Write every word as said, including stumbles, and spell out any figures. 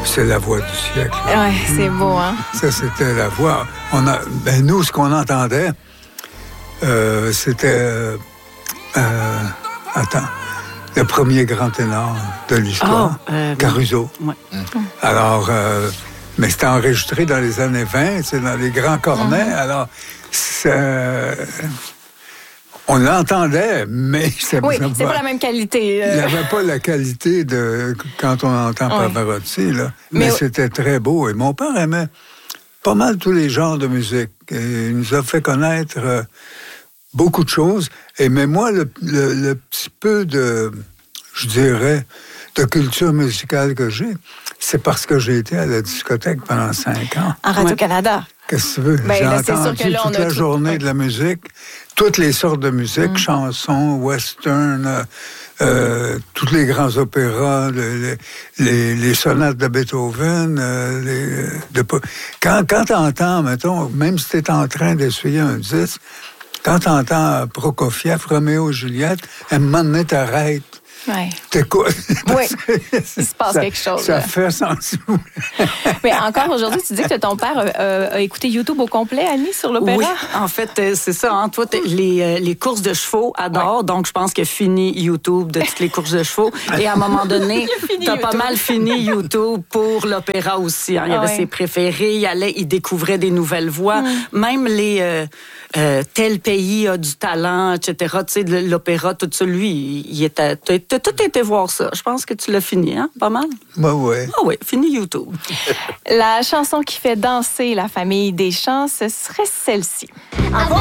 c'est la voix du siècle. Oui, c'est beau, hein? Ça, c'était la voix. On a, ben, nous, ce qu'on entendait, euh, c'était... Euh, euh, attends, le premier grand ténor de l'histoire, oh, euh, Caruso. Ouais. Alors, euh, mais c'était enregistré dans les années vingt, c'est dans les grands cornets. Mm-hmm. Alors, ça, on l'entendait, mais c'est oui, c'est pas la même qualité. Euh... Il n'avait pas la qualité de quand on entend oui. Pavarotti, là. Mais, mais c'était très beau. Et mon père aimait pas mal tous les genres de musique. Et il nous a fait connaître euh, beaucoup de choses. Et mais moi, le, le, le petit peu de, je dirais, de culture musicale que j'ai, c'est parce que j'ai été à la discothèque pendant cinq ans. En Radio-Canada. Qu'est-ce que tu veux? Ben, j'ai là, entendu sûr que là, on toute a la tout... journée de la musique, toutes les sortes de musique, mm. chansons, western, euh, euh, tous les grands opéras, les, les, les sonates de Beethoven. Euh, les, de... Quand, quand tu entends, mettons, même si tu es en train d'essuyer un disque, quand tu entends Prokofiev, Roméo et Juliette, à un moment donné, t'arrêtes. Ouais. T'écoutes. Oui, il se passe ça, quelque chose. Ça là. fait sentir. Mais encore aujourd'hui, tu dis que ton père euh, a écouté YouTube au complet, Annie, sur l'opéra? Oui, en fait, c'est ça. Hein? Toi, les, les courses de chevaux adore, ouais. Donc je pense qu'il a fini YouTube de toutes les courses de chevaux. Et à un moment donné, tu as pas mal fini YouTube pour l'opéra aussi. Hein? Il y avait ah, ses ouais. préférés, il allait, il découvrait des nouvelles voix. Mm. Même les... Euh, Euh, tel pays a du talent, et cetera. Tu sais, l'opéra, tout ça, lui, il était, t'as, t'as tout été voir ça. Je pense que tu l'as fini, hein? Pas mal? Ben oui. Ah oui, fini YouTube. La chanson qui fait danser la famille Deschamps, ce serait celle-ci.